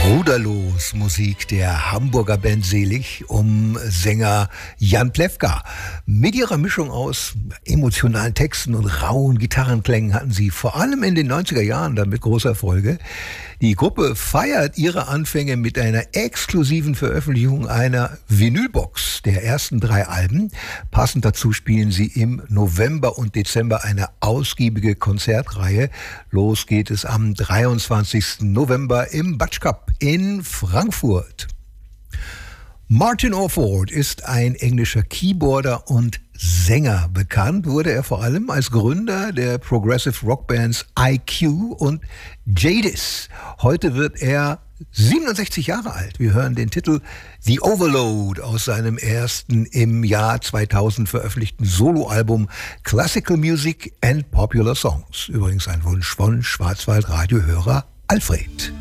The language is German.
Ruderlos Musik der Hamburger Band Selig um Sänger Jan Plewka. Mit ihrer Mischung aus emotionalen Texten und rauen Gitarrenklängen hatten sie vor allem in den 90er Jahren damit große Erfolge. Die Gruppe feiert ihre Anfänge mit einer exklusiven Veröffentlichung einer Vinylbox der ersten 3 Alben. Passend dazu spielen sie im November und Dezember eine ausgiebige Konzertreihe. Los geht es am 23. November im Batsch Cup in Frankfurt. Martin Orford ist ein englischer Keyboarder und Sänger. Bekannt wurde er vor allem als Gründer der Progressive Rockbands IQ und Jadis. Heute wird er 67 Jahre alt. Wir hören den Titel The Overload aus seinem ersten im Jahr 2000 veröffentlichten Soloalbum Classical Music and Popular Songs. Übrigens ein Wunsch von Schwarzwald-Radio-Hörer Alfred.